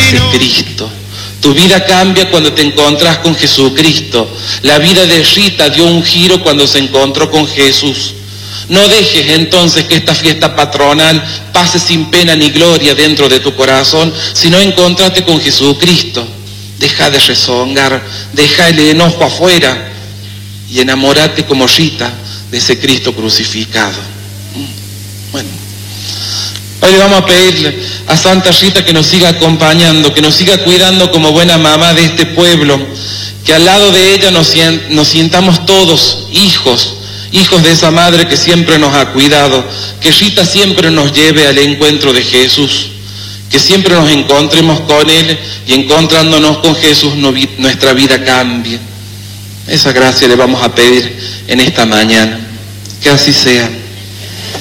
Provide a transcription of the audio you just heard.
ese Cristo. Tu vida cambia cuando te encontrás con Jesucristo. La vida de Rita dio un giro cuando se encontró con Jesús. No dejes entonces que esta fiesta patronal pase sin pena ni gloria dentro de tu corazón, sino encontrate con Jesucristo. Deja de rezongar, deja el enojo afuera y enamórate como Rita de ese Cristo crucificado. Bueno, hoy le vamos a pedirle a Santa Rita que nos siga acompañando, que nos siga cuidando como buena mamá de este pueblo, que al lado de ella nos sientamos todos hijos de esa madre que siempre nos ha cuidado, que Rita siempre nos lleve al encuentro de Jesús, que siempre nos encontremos con Él y encontrándonos con Jesús nuestra vida cambie. Esa gracia le vamos a pedir en esta mañana. Que así sea.